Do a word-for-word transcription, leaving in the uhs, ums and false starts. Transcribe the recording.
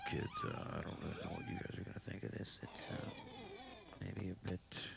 kids, uh, I don't really know what you guys are gonna think of this. It's uh, maybe a bit